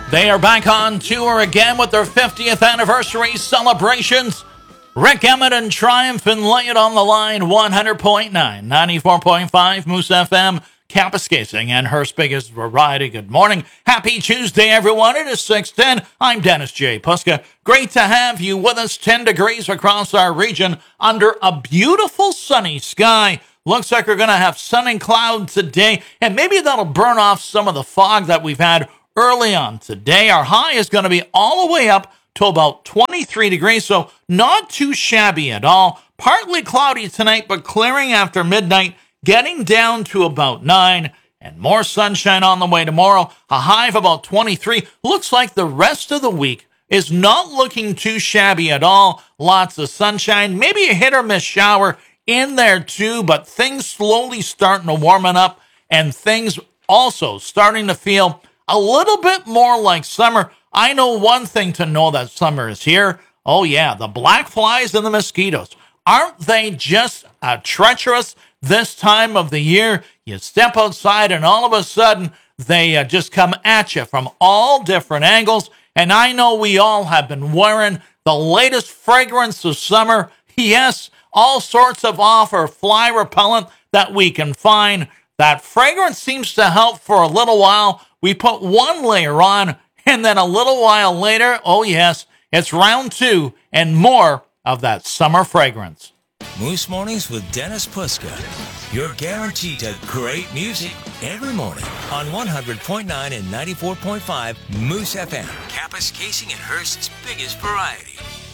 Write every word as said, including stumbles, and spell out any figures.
They are back on tour again with their fiftieth anniversary celebrations. Rick Emmett and Triumph and Lay It on the Line, one hundred point nine, ninety-four point five, Moose F M, Kapuskasing, and Hearst's biggest variety. Good morning. Happy Tuesday, everyone. It is six ten. I'm Dennis J. Puska. Great to have you with us. ten degrees across our region under a beautiful sunny sky. Looks like we're going to have sun and cloud today, and maybe that'll burn off some of the fog that we've had early on today. Our high is going to be all the way up to about twenty-three degrees, so not too shabby at all. Partly cloudy tonight, but clearing after midnight, getting down to about nine, and more sunshine on the way tomorrow. A high of about twenty-three. Looks like the rest of the week is not looking too shabby at all. Lots of sunshine, maybe a hit or miss shower in there too, but things slowly starting to warming up, and things also starting to feel a little bit more like summer. I know one thing to know that summer is here. Oh yeah, the black flies and the mosquitoes. Aren't they just uh, treacherous this time of the year? You step outside and all of a sudden they uh, just come at you from all different angles. And I know we all have been wearing the latest fragrance of summer. Yes, all sorts of off or fly repellent that we can find. That fragrance seems to help for a little while. We put one layer on, and then a little while later, oh yes, it's round two and more of that summer fragrance. Moose Mornings with Dennis Puska. You're guaranteed to great music every morning on one hundred point nine and ninety-four point five Moose F M. Kapuskasing and Hearst's biggest variety.